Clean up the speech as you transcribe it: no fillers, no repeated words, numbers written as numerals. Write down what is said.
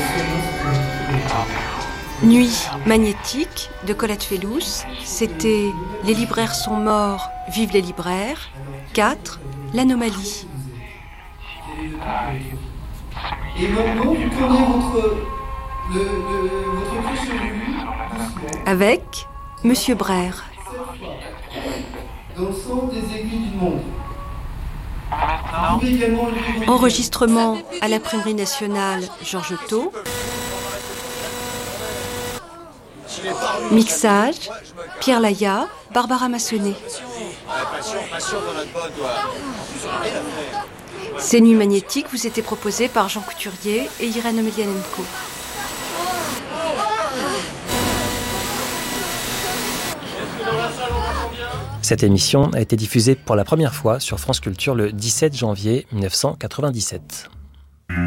Nuit magnétique de Colette Fellous, c'était Les libraires sont morts, vive les libraires. 4. L'anomalie. Et maintenant, vous tournez votre pied chevelu Avec Monsieur Brère. dans le sens des aiguilles du monde. Vous pouvez également lever Enregistrement à l'imprimerie nationale Georges Thau. Mixage Pierre Laya, Barbara Massonnet. Ces nuits magnétiques vous étaient proposées par Jean Couturier et Irène Omelianenko. Cette émission a été diffusée pour la première fois sur France Culture le 17 janvier 1997.